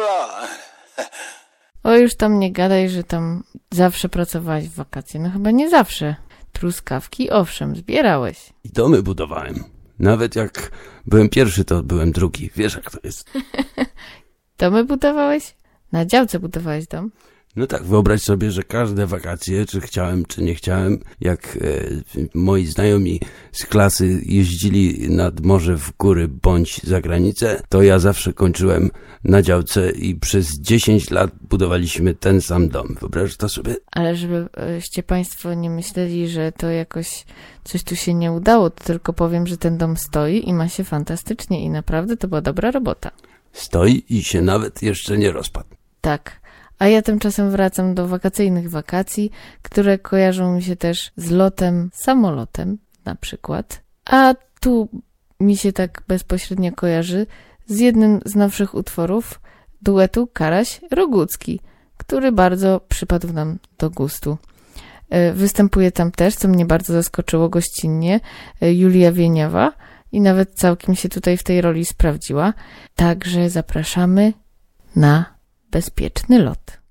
plan. O, już tam nie gadaj, że tam zawsze pracowałeś w wakacje. No chyba nie zawsze. Truskawki, owszem, zbierałeś. I domy budowałem. Nawet jak byłem pierwszy, to byłem drugi. Wiesz, jak to jest. Domy budowałeś? Na działce budowałeś dom? No tak, wyobraź sobie, że każde wakacje, czy chciałem, czy nie chciałem, jak moi znajomi z klasy jeździli nad morze, w góry bądź za granicę, to ja zawsze kończyłem na działce i przez 10 lat budowaliśmy ten sam dom. Wyobraź to sobie? Ale żebyście państwo nie myśleli, że to jakoś coś tu się nie udało, to tylko powiem, że ten dom stoi i ma się fantastycznie i naprawdę to była dobra robota. Stoi i się nawet jeszcze nie rozpadł. Tak. A ja tymczasem wracam do wakacyjnych wakacji, które kojarzą mi się też z lotem samolotem na przykład. A tu mi się tak bezpośrednio kojarzy z jednym z nowszych utworów duetu Karaś-Rogucki, który bardzo przypadł nam do gustu. Występuje tam też, co mnie bardzo zaskoczyło gościnnie, Julia Wieniawa i nawet całkiem się tutaj w tej roli sprawdziła. Także zapraszamy na bezpieczny lot.